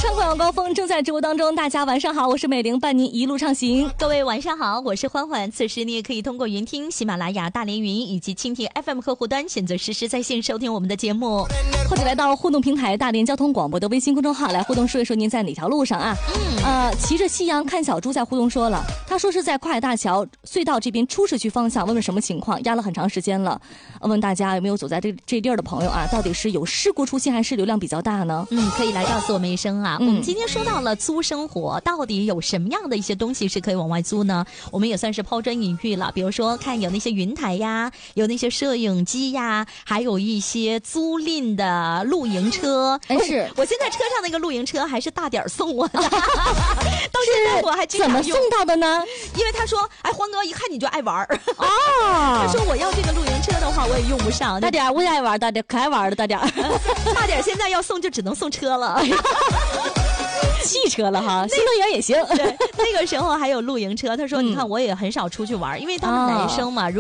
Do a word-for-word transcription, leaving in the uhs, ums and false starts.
畅快晚高峰正在直播当中，大家晚上好，我是美玲，伴您一路畅行。 各位晚上好，我是欢欢。此时你也可以通过云听、喜马拉雅、大连云以及蜻蜓 F M 客户端选择实时在线收听我们的节目， 或者来到互动平台大连交通广播的微信公众号来互动，说一说您在哪条路上啊？嗯，呃，骑着夕阳看小猪在互动说了，他说是在跨海大桥隧道这边出市区方向，问问什么情况，压了很长时间了。问大家有没有走在这这地儿的朋友啊？到底是有事故出现还是流量比较大呢？ 嗯，可以来告诉我们一声啊。 嗯、 我们今天说到了租生活，到底有什么样的一些东西是可以往外租呢？我们也算是抛砖引玉了，比如说看有那些云台呀，有那些摄影机呀，还有一些租赁的露营车。 哎，是、 哦、我现在车上那个露营车还是大点送我的，到现在我还经常用。 怎么送到的呢？ 因为他说，哎，欢哥一看你就爱玩哦， 他说我要这个露营车的话，我也用不上。 大点儿，我也爱玩，大点可爱玩的大点儿， 大点现在要送就只能送车了。 汽车了哈，新能源也行。 对，那个时候还有露营车。他说：“你看，我也很少出去玩，因为他们男生嘛。”